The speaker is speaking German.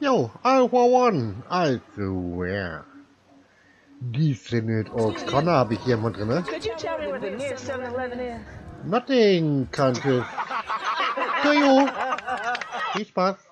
Yo, I for one, I swear. Decent Oaks Corner habe ich hier mal drin, ne? Could you tell me where the nearest 7-Eleven is? Nothing, Countess. To you. Viel Spaß.